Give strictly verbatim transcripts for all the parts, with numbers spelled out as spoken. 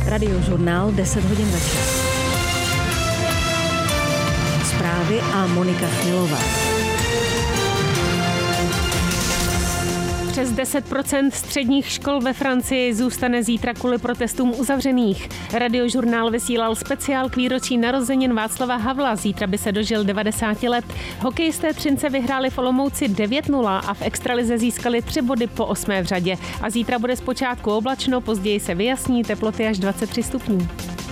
Radiožurnál deset hodin večer. Zprávy a Monika Chmilová. Přes deset procent středních škol ve Francii zůstane zítra kvůli protestům uzavřených. Radiožurnál vysílal speciál k výročí narozenin Václava Havla. Zítra by se dožil devadesáti let. Hokejisté Třince vyhráli v Olomouci devět nula a v extralize získali tři body po osmé v řadě. A zítra bude zpočátku oblačno, později se vyjasní, teploty až dvacet tři stupňů.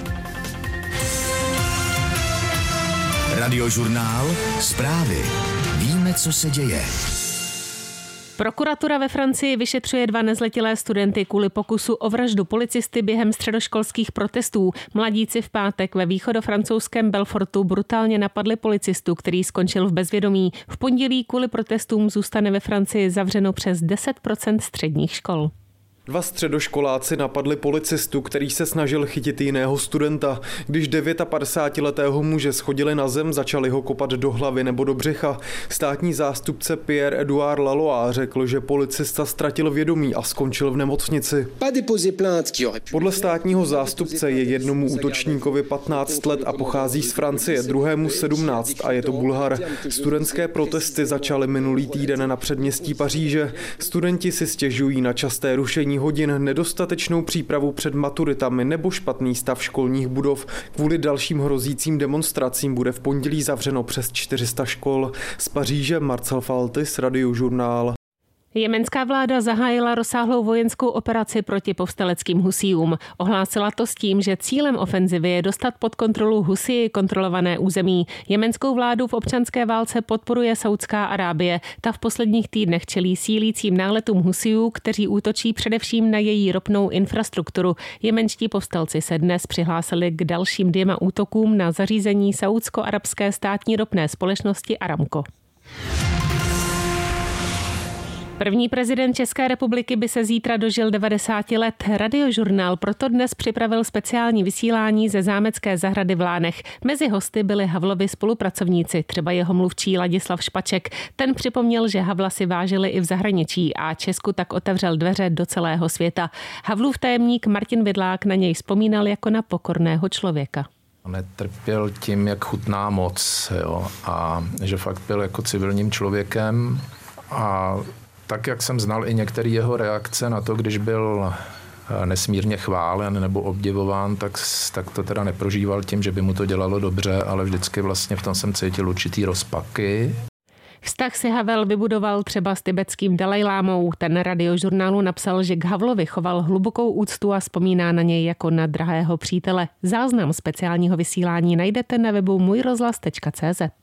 Radiožurnál, zprávy. Víme, co se děje. Prokuratura ve Francii vyšetřuje dva nezletilé studenty kvůli pokusu o vraždu policisty během středoškolských protestů. Mladíci v pátek ve východofrancouzském Belfortu brutálně napadli policistu, který skončil v bezvědomí. V pondělí kvůli protestům zůstane ve Francii zavřeno přes deset procent středních škol. Dva středoškoláci napadli policistu, který se snažil chytit jiného studenta. Když padesátdevítiletého muže schodili na zem, začali ho kopat do hlavy nebo do břicha. Státní zástupce Pierre-Edouard Lalois řekl, že policista ztratil vědomí a skončil v nemocnici. Podle státního zástupce je jednomu útočníkovi patnáct let a pochází z Francie, druhému sedmnáct a je to Bulhar. Studentské protesty začaly minulý týden na předměstí Paříže. Studenti si stěžují na časté rušení hodin, nedostatečnou přípravu před maturitami nebo špatný stav školních budov. Kvůli dalším hrozícím demonstracím bude v pondělí zavřeno přes čtyři sta škol. Z Paříže Marcel Faltis, Radiožurnál. Jemenská vláda zahájila rozsáhlou vojenskou operaci proti povstaleckým Husijům. Ohlásila to s tím, že cílem ofenzivy je dostat pod kontrolu Husii kontrolované území. Jemenskou vládu v občanské válce podporuje Saudská Arábie. Ta v posledních týdnech čelí sílícím náletům Husijů, kteří útočí především na její ropnou infrastrukturu. Jemenští povstalci se dnes přihlásili k dalším dvěma útokům na zařízení saúdsko-arabské státní ropné společnosti Aramco. První prezident České republiky by se zítra dožil devadesáti let. Radiožurnál proto dnes připravil speciální vysílání ze zámecké zahrady v Lánech. Mezi hosty byli Havlovi spolupracovníci, třeba jeho mluvčí Ladislav Špaček. Ten připomněl, že Havla si vážili i v zahraničí a Česku tak otevřel dveře do celého světa. Havlův tajemník Martin Vidlák na něj vzpomínal jako na pokorného člověka. Netrpěl tím, jak chutná moc, jo, a že fakt byl jako civilním člověkem a tak, jak jsem znal i některé jeho reakce na to, když byl nesmírně chválen nebo obdivován, tak, tak to teda neprožíval tím, že by mu to dělalo dobře, ale vždycky vlastně v tom jsem cítil určitý rozpaky. Vztah si Havel vybudoval třeba s tibetským Dalajlámou. Ten Radiožurnálu napsal, že k Havlovi choval hlubokou úctu a vzpomíná na něj jako na drahého přítele. Záznam speciálního vysílání najdete na webu můj rozhlas tečka cé zet.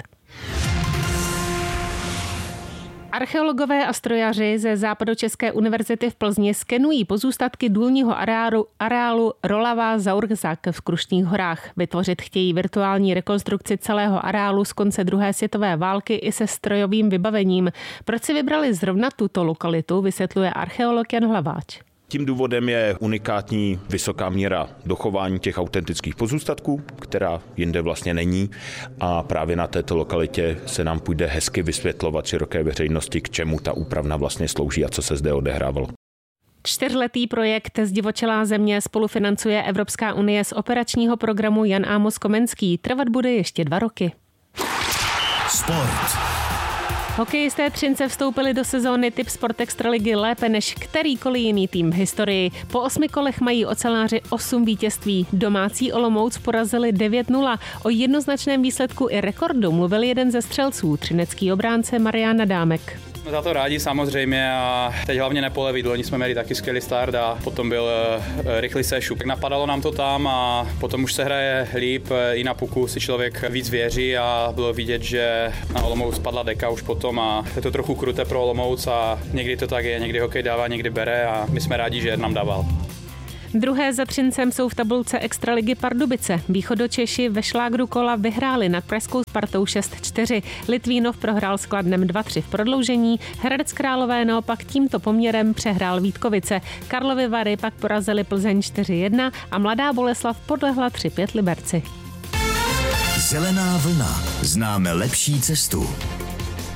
Archeologové a strojaři ze Západočeské univerzity v Plzni skenují pozůstatky důlního areálu, areálu Rolavá Zaurzak v Krušných horách. Vytvořit chtějí virtuální rekonstrukci celého areálu z konce druhé světové války i se strojovým vybavením. Proč si vybrali zrovna tuto lokalitu, vysvětluje archeolog Jan Hlaváč. Tím důvodem je unikátní vysoká míra dochování těch autentických pozůstatků, která jinde vlastně není, a právě na této lokalitě se nám půjde hezky vysvětlovat široké veřejnosti, k čemu ta úpravna vlastně slouží a co se zde odehrávalo. Čtyřletý projekt Zdivočelá země spolufinancuje Evropská unie z operačního programu Jan Amos Komenský. Trvat bude ještě dva roky. Sport. Hokejisté Třince vstoupili do sezóny Typ Sport Extraligy lépe než kterýkoliv jiný tým v historii. Po osmi kolech mají oceláři osm vítězství. Domácí Olomouc porazili devět nula. O jednoznačném výsledku i rekordu mluvil jeden ze střelců, třinecký obránce Marián Adámek. Jsme za to rádi samozřejmě a teď hlavně nepoleví. Loni jsme měli taky skvělý start a potom byl rychlý sešup. Tak napadalo nám to tam a potom už se hraje líp, i na puku si člověk víc věří a bylo vidět, že na Olomouc spadla deka už potom a je to trochu kruté pro Olomouc a někdy to tak je, někdy hokej dává, někdy bere a my jsme rádi, že nám dával. Druhé za Třincem jsou v tabulce Extraligy Pardubice. Východočeši ve šlágru kola vyhráli nad pražskou Spartou šest čtyři. Litvínov prohrál s Kladnem dva tři v prodloužení. Hradec Králové naopak tímto poměrem přehrál Vítkovice. Karlovy Vary pak porazili Plzeň čtyři jedna a Mladá Boleslav podlehla tři pět Liberci. Zelená vlna. Známe lepší cestu.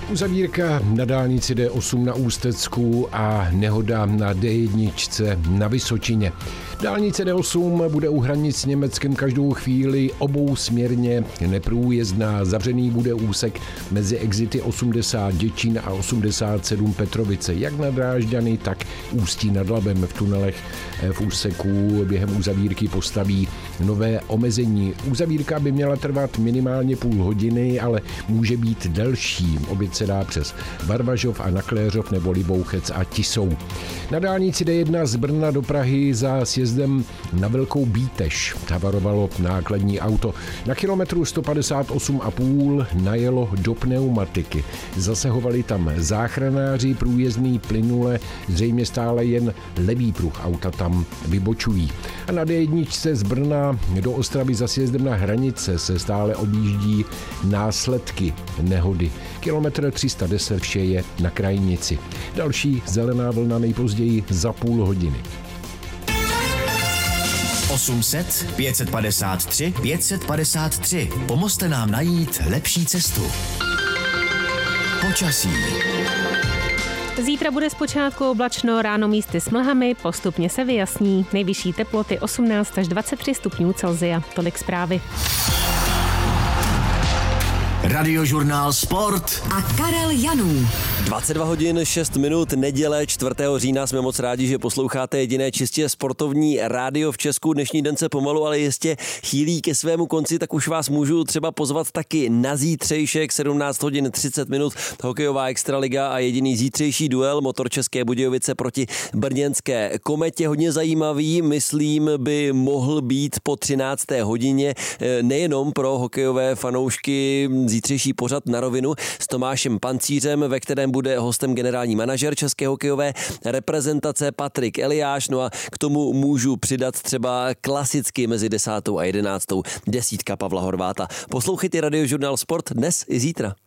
Uzavírka na dálnici D osm na Ústecku a nehoda na D jedna na Vysočině. Dálnice D osm bude u hranic s Německem každou chvíli obousměrně neprůjezdná. Zavřený bude úsek mezi exity osmdesát Děčín a osmdesát sedm Petrovice, jak na Drážďany, tak Ústí nad Labem. V tunelech v úseku během uzavírky postaví nové omezení. Uzavírka by měla trvat minimálně půl hodiny, ale může být delší. Oběd se dá přes Barbažov a Nakléřov nebo Libouchec a Tisou. Na dálnici D jedna z Brna do Prahy za sjezdem na Velkou Bíteš havarovalo nákladní auto. Na kilometru sto padesát osm a půl najelo do pneumatiky. Zasahovali tam záchranáři, průjezdný plynule, zřejmě stále jen levý pruh auta tam vybočují. A na D jedna z Brna do Ostravy za sjezdem na hranice se stále objíždí následky nehody. Kilometr tři sta deset vše je na krajnici. Další zelená vlna nejpozději za půl hodiny. osm set, pět set padesát tři, pět set padesát tři. Pomozte nám najít lepší cestu. Počasí. Zítra bude zpočátku oblačno, ráno místy s mlhami, postupně se vyjasní. Nejvyšší teploty osmnáct až dvacet tři stupňů Celsia. Tolik zprávy. Radiožurnál Sport a Karel Janů. dvacet dva hodin šest minut, neděle čtvrtého října. Jsme moc rádi, že posloucháte jediné čistě sportovní rádio v Česku. Dnešní den se pomalu, ale jistě chýlí ke svému konci, tak už vás můžu třeba pozvat taky na zítřejšek sedmnáct hodin třicet minut. Hokejová extraliga a jediný zítřejší duel Motor České Budějovice proti brněnské Kometě. Hodně zajímavý, myslím, by mohl být po třinácté hodině nejenom pro hokejové fanoušky zítřejší pořad Na rovinu s Tomášem Pancířem, ve kterém bude hostem generální manažer české hokejové reprezentace Patrik Eliáš. No a k tomu můžu přidat třeba klasicky mezi desátou a jedenáctou desítka Pavla Horváta. Poslouchejte Radiožurnál Sport dnes i zítra.